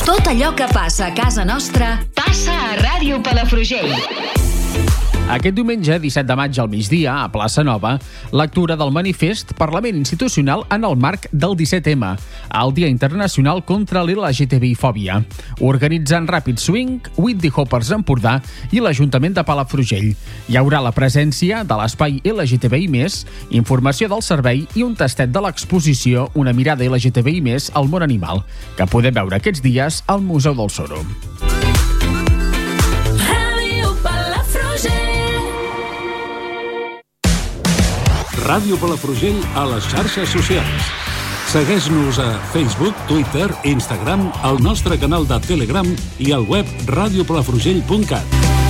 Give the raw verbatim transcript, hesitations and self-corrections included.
Tot allò que passa a casa nostra passa a Ràdio Palafrugell. Aquest diumenge, disset de maig al migdia, a Plaça Nova, lectura del manifest Parlament Institucional en el marc del disset ema, el Dia Internacional contra l'L G T B I fòbia, organitzant Rapid Swing, Whitney Hoppers Empordà i l'Ajuntament de Palafrugell. Hi haurà la presència de l'espai L G T B I més, informació del servei i un tastet de l'exposició Una mirada L G T B I més al món animal, que podem veure aquests dies al Museu del Soro. Ràdio Palafrugell a les xarxes socials. Segueix-nos a Facebook, Twitter, Instagram, al nostre canal de Telegram i al web radiopalafrugell punt cat.